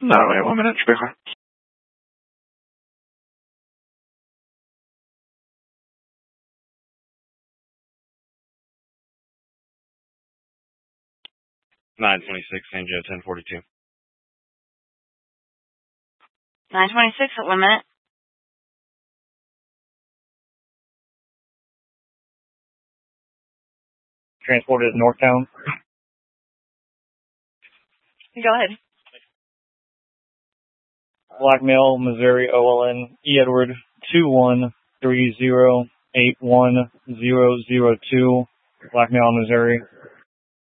No, wait 1 minute. Should be fine. St. Joe 1042. 926 at 1 minute. Transported to Northtown. Go ahead. Blackmail, Missouri, OLN, E. Edward, 2130810002. Blackmail, Missouri.